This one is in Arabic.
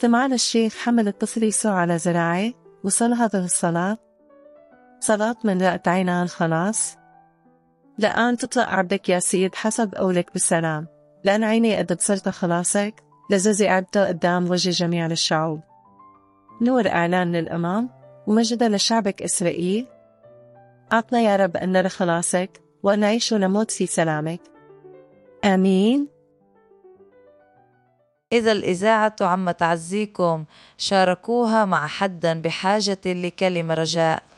سمعنا الشيخ حمل الطفل يسوع على ذراعه، وصل هذه الصلاة، صلاة من رأت عينها الخلاص. لآن تطلق عبدك يا سيد حسب قولك بالسلام، لأن عيني قد بصرت خلاصك، لذذي أعدته قدام وجه جميع الشعوب. نور إعلان للأمم، ومجد لشعبك إسرائيل. أعطنا يا رب أن نرى خلاصك، وأن نعيش ونموت في سلامك. آمين. إذا الإذاعة عم تعزيكم شاركوها مع حدا بحاجة لكلمة رجاء.